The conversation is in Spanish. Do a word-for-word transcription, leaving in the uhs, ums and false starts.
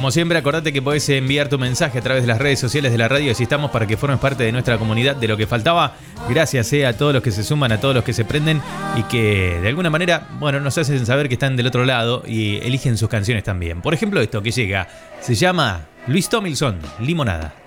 como siempre, acordate que podés enviar tu mensaje a través de las redes sociales de la radio. Si estamos para que formes parte de nuestra comunidad de Lo que faltaba. Gracias eh, a todos los que se suman, a todos los que se prenden y que de alguna manera, bueno, nos hacen saber que están del otro lado y eligen sus canciones también. Por ejemplo, esto que llega, se llama Luis Tomilson, Limonada.